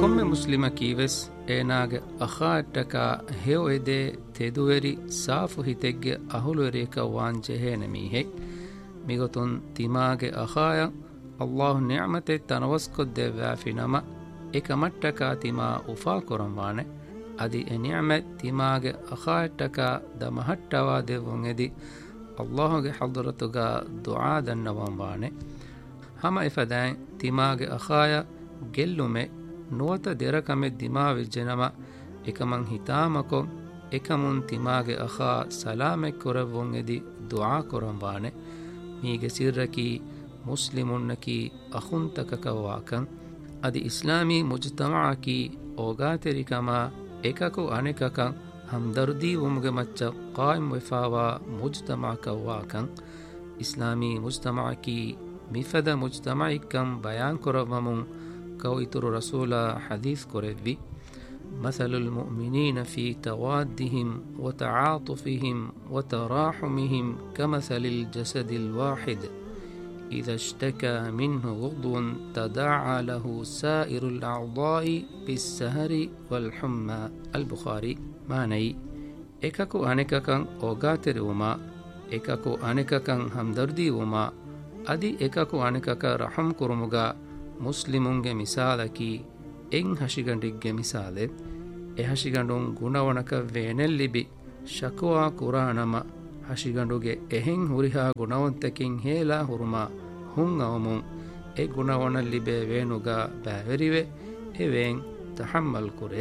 komme muslima kives enage akhaataka hewede teduveri saafu hitegge ahuluerika wanje hene mihek migotun timage akhaya Allah ni'mate tanawaskodde wafinama ekamattaka tima ufa koramwane adi e ni'mat timage akhaataka damahattawa devongedi Allahge hadratuga du'a dannawanwane hama ifadan timage akhaya gellume nuwata derakame dimawe jenama ekaman hitamako ekamun timage akha salame koravun edi du'a koramwane mige sirraki muslimunnaki akhuntakakawakan adi islami mujtama'aki ogaterikama ekako anekakan hamdardi wumge macca qaim wefawa mujtama'akawakan islami mujtama'aki mifada mujtama'ikam bayan koravamun كويتر رسول حديث كوريفي مثل المؤمنين في توادهم وتعاطفهم وتراحمهم كمثل الجسد الواحد إذا اشتكى منه عضو تداعى له سائر الأعضاء بالسهر والحمى البخاري معني إكاكو أنكاكن أوغاتر وما إكاكو أنكاكن همدردي وما أدي إكاكو أنكاكا رحم كرمغا muslimunge misalaki en hashigandigge misale e hashigandun gunawanaka venellibi shakwa quranama hashiganduge ehen huriha gunawantakin hela hurma hun awmun e gunawanallibe venuga baverive even tahammal kure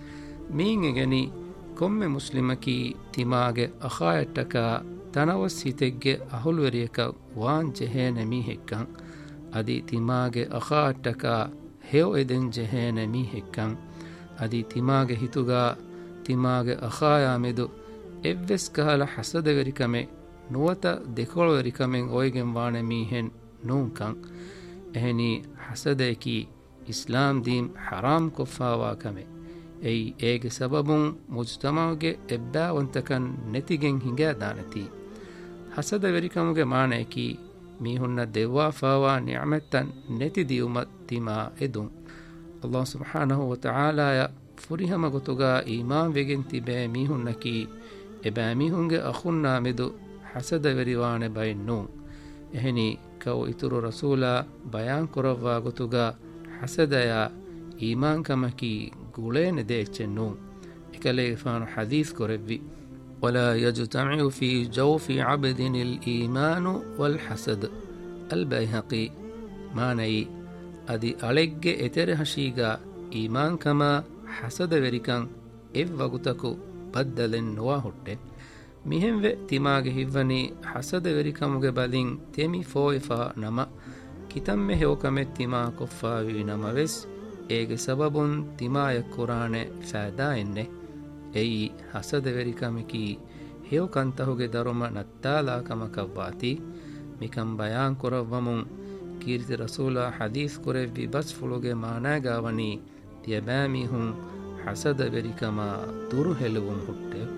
min egeni komme muslimaki timage akhayataka tanawas hitegge ahulweriyaka wan jehene mihekkan adi timage akhaataka hew eden jehene mihekkan adi timage hituga timage akhaya medu evves kahala hasadeverikame nuwata dekolverikamen oigen wane mihen nunkan ehni hasadeki islam din haram koffawa kame ei ege sababun mujtamauge ebbawantakan netigen hinga danati hasadeverikamuge maaneki mihunna devwa fawa ni'matan neti diumat tima edun Allah subhanahu wa ta'ala ya furihama gotuga iman vegenti be mihunnaki eba mihunge akhunna medu hasada veriwane baynu ehni kaw ituru rasula bayan korawa gotuga hasada ya iman kamaki gulene deechennu ekale fanu hadith korevi ولا يجتمع في جوف عبد الإيمان والحسد البيهقي ماني أدي ألق إترهشيغا إيمان كما حسد وريكان إفوغتكو بدل نواهد مهم و تماغ هفني حسد وريكامغ بالين تيمي فويفا نما كتم هوكم تما كفاوي نما وس إيغ سبب تما يكوران فادا إنه ei hasada verikamiki hew kantahuge daruma nattala kamakavati mikam bayan koravvamun kirti rasula hadith korevi bas fuluge maana gawani tiyabami hun hasada verikama duru heluvun hutte